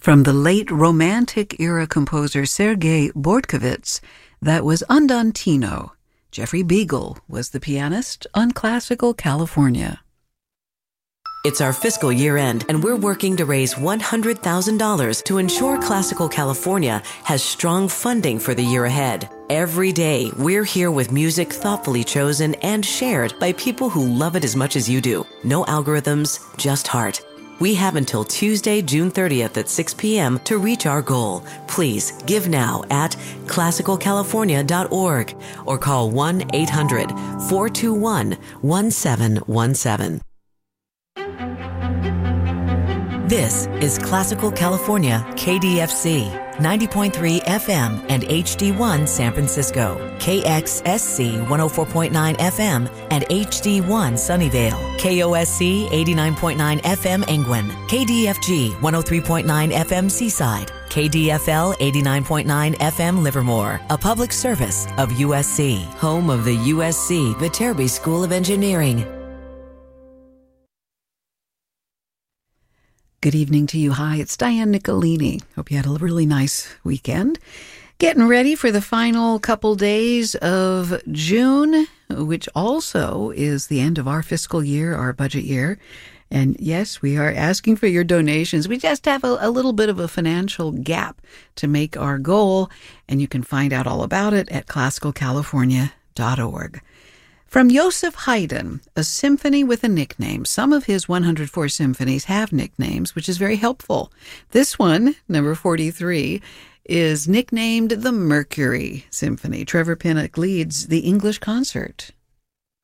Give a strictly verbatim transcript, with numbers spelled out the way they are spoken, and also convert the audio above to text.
From the late Romantic-era composer Sergei Bortkovich, that was Andantino. Jeffrey Beagle was the pianist on Classical California. It's our fiscal year end, and we're working to raise one hundred thousand dollars to ensure Classical California has strong funding for the year ahead. Every day, we're here with music thoughtfully chosen and shared by people who love it as much as you do. No algorithms, just heart. We have until Tuesday, June thirtieth at six p.m. to reach our goal. Please give now at classical california dot org or call one eight hundred four two one one seven one seven. This is Classical California, K D F C, ninety point three F M and H D one San Francisco, K X S C one oh four point nine F M and H D one Sunnyvale, K O S C eighty-nine point nine F M Engwin, K D F G one oh three point nine F M Seaside, K D F L eighty-nine point nine F M Livermore, a public service of U S C, home of the U S C Viterbi School of Engineering. Good evening to you. Hi, it's Diane Nicolini. Hope you had a really nice weekend. Getting ready for the final couple days of June, which also is the end of our fiscal year, our budget year. And yes, we are asking for your donations. We just have a, a little bit of a financial gap to make our goal, and you can find out all about it at classical california dot org. From Joseph Haydn, a symphony with a nickname. Some of his one hundred four symphonies have nicknames, which is very helpful. This one, number forty-three, is nicknamed the Mercury Symphony. Trevor Pinnock leads the English concert.